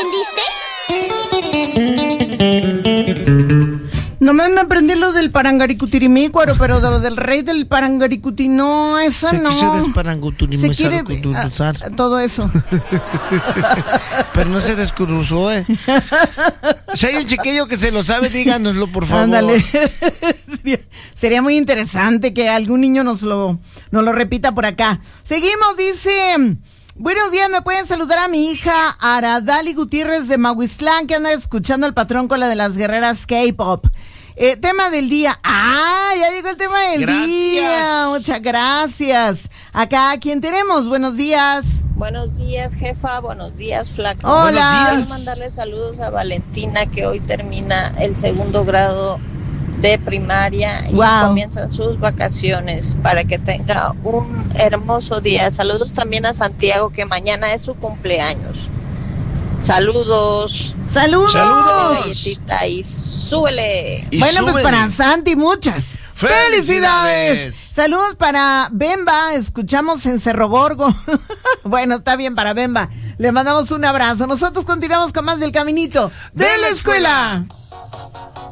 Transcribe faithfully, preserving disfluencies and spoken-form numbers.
aprendiste? Nomás me aprendí lo del parangaricutirimícuaro, pero de lo del rey del parangaricuti, no, esa no. Se quiere a, todo eso. Pero no se descruzó, ¿eh? Si hay un chiquillo que se lo sabe, díganoslo, por favor. Ándale. sería, sería muy interesante que algún niño nos lo, nos lo repita por acá. Seguimos, dice... Buenos días, ¿me pueden saludar a mi hija Aradali Gutiérrez de Mahuistlán, que anda escuchando el patrón con la de las guerreras K-pop? Eh, tema del día. ¡Ah! Ya llegó el tema del gracias. día. Muchas gracias. Acá, ¿quién tenemos? Buenos días. Buenos días, jefa. Buenos días, flaco. Hola. Quiero mandarle saludos a Valentina, que hoy termina el segundo grado de primaria y wow. comienzan sus vacaciones, para que tenga un hermoso día. Saludos también a Santiago, que mañana es su cumpleaños. Saludos. Saludos. Saludos. Galletita y súbele. Y bueno, súbele. Pues para Santi, muchas felicidades. felicidades. Saludos para Bemba, escuchamos en Cerro Gorgo. Bueno, está bien para Bemba. Le mandamos un abrazo. Nosotros continuamos con más del Caminito de, de la escuela. escuela.